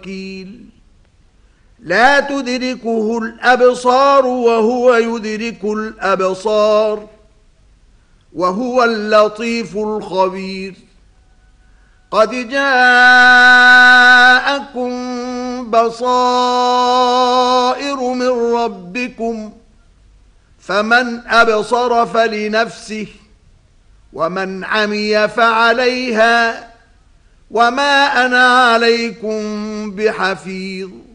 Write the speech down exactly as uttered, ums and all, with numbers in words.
وكيل لا تدركه الأبصار وهو يدرك الأبصار وهو اللطيف الخبير. قد جاءكم بصائر من ربكم فمن أبصر فلنفسه ومن عمي فعليها وما أنا عليكم بحفيظ.